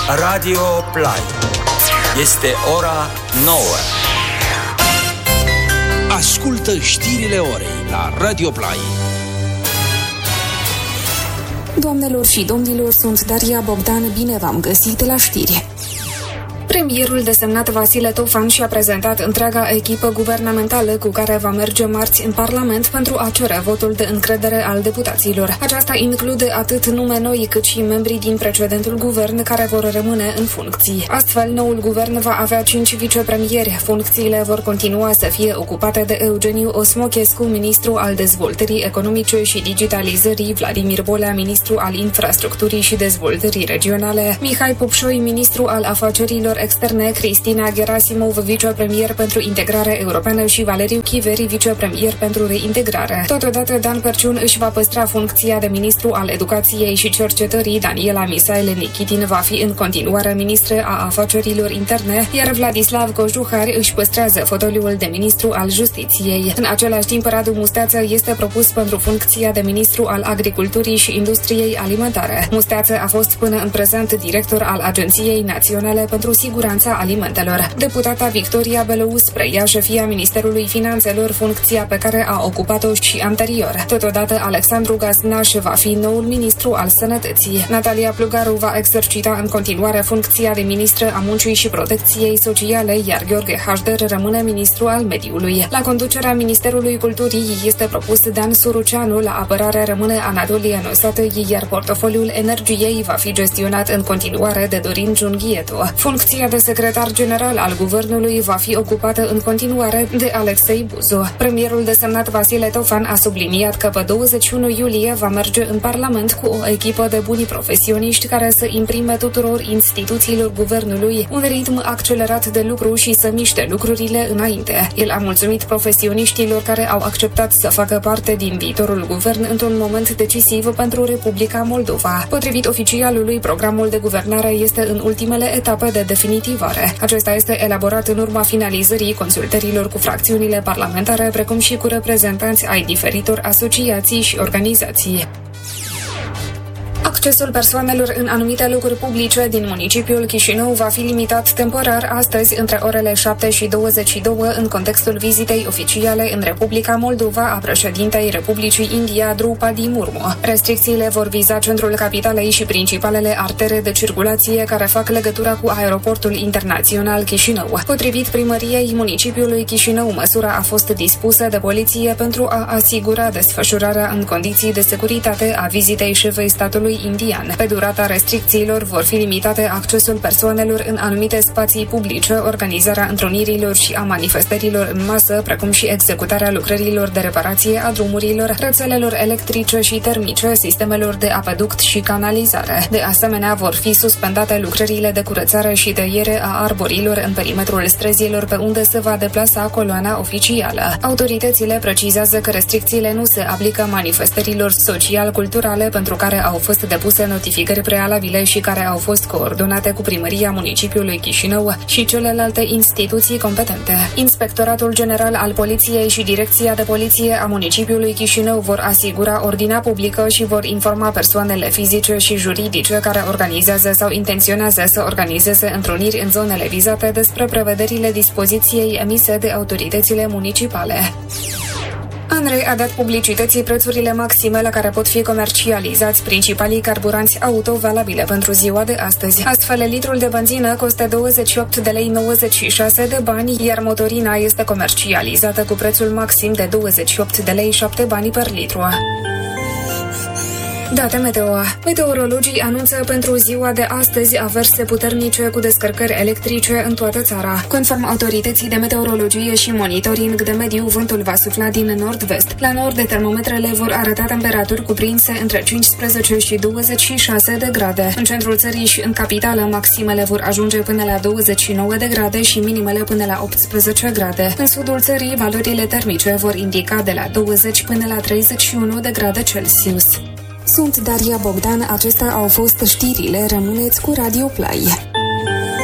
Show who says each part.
Speaker 1: Radio Play. Este ora 9.
Speaker 2: Ascultă știrile orei la Radio Play.
Speaker 3: Doamnelor și domnilor, sunt Daria Bogdan, bine v-am găsit la știri. Premierul desemnat Vasile Tofan și-a prezentat întreaga echipă guvernamentală cu care va merge marți în Parlament pentru a cere votul de încredere al deputaților. Aceasta include atât nume noi cât și membrii din precedentul guvern care vor rămâne în funcții. Astfel, noul guvern va avea 5 vicepremieri. Funcțiile vor continua să fie ocupate de Eugeniu Osmochescu, ministru al dezvoltării economice și digitalizării, Vladimir Bolea, ministru al infrastructurii și dezvoltării regionale, Mihai Popșoi, ministru al afacerilor externe, Cristina Gerasimov, vicepremier pentru integrare europeană și Valeriu Chiveri, vicepremier pentru reintegrare. Totodată, Dan Perciun își va păstra funcția de ministru al educației și cercetării, Daniela Misaile Nichitin va fi în continuare ministră a afacerilor interne, iar Vladislav Cojuhari își păstrează fotoliul de ministru al justiției. În același timp, Radu Musteață este propus pentru funcția de ministru al agriculturii și industriei alimentare. Musteață a fost până în prezent director al Agenției Naționale pentru Siguranța Alimentelor. Deputata Victoria Belouz preia șefia Ministerului Finanțelor, funcția pe care a ocupat-o și anterior. Totodată, Alexandru Gasnaș va fi noul ministru al Sănătății. Natalia Plugaru va exercita în continuare funcția de ministră a Muncii și Protecției Sociale, iar Gheorghe Hașder rămâne ministru al Mediului. La conducerea Ministerului Culturii este propus Dan Suruceanu, la apărare rămâne Anatolie Nosatăi, iar portofoliul energiei va fi gestionat în continuare de Dorin Giunghietu. Funcția de secretar general al guvernului va fi ocupată în continuare de Alexei Buzu. Premierul desemnat Vasile Tofan a subliniat că pe 21 iulie va merge în Parlament cu o echipă de buni profesioniști care să imprime tuturor instituțiilor guvernului un ritm accelerat de lucru și să miște lucrurile înainte. El a mulțumit profesioniștilor care au acceptat să facă parte din viitorul guvern într-un moment decisiv pentru Republica Moldova. Potrivit oficialului, programul de guvernare este în ultimele etape de definitivare. Acesta este elaborat în urma finalizării consultărilor cu fracțiunile parlamentare, precum și cu reprezentanți ai diferitor asociații și organizații. Accesul persoanelor în anumite locuri publice din municipiul Chișinău va fi limitat temporar astăzi între orele 7 și 22 în contextul vizitei oficiale în Republica Moldova a președintei Republicii India, Draupadi Murmu. Restricțiile vor viza centrul capitalei și principalele artere de circulație care fac legătura cu aeroportul internațional Chișinău. Potrivit primăriei municipiului Chișinău, măsura a fost dispusă de poliție pentru a asigura desfășurarea în condiții de securitate a vizitei șefei statului indian. Pe durata restricțiilor vor fi limitate accesul persoanelor în anumite spații publice, organizarea întrunirilor și a manifestărilor în masă, precum și executarea lucrărilor de reparație a drumurilor, rețelelor electrice și termice, sistemelor de apeduct și canalizare. De asemenea, vor fi suspendate lucrările de curățare și tăiere a arborilor în perimetrul străzilor pe unde se va deplasa coloana oficială. Autoritățile precizează că restricțiile nu se aplică manifestărilor social-culturale pentru care au fost depuse notificări prealabile și care au fost coordonate cu primăria municipiului Chișinău și celelalte instituții competente. Inspectoratul General al Poliției și Direcția de Poliție a municipiului Chișinău vor asigura ordinea publică și vor informa persoanele fizice și juridice care organizează sau intenționează să organizeze întruniri în zonele vizate despre prevederile dispoziției emise de autoritățile municipale. ANRE a dat publicității prețurile maxime la care pot fi comercializați principalii carburanți auto valabile pentru ziua de astăzi. Astfel, litrul de benzină costă 28 de lei 96 de bani, iar motorina este comercializată cu prețul maxim de 28 de lei 7 bani per litru. Date meteo. Meteorologii anunță pentru ziua de astăzi averse puternice cu descărcări electrice în toată țara. Conform autorității de meteorologie și monitoring de mediu, vântul va sufla din nord-vest. La nord, termometrele vor arăta temperaturi cuprinse între 15 și 26 de grade. În centrul țării și în capitală, maximele vor ajunge până la 29 de grade și minimele până la 18 grade. În sudul țării, valorile termice vor indica de la 20 până la 31 de grade Celsius. Sunt Daria Bogdan, acestea au fost știrile, rămâneți cu Radio Play.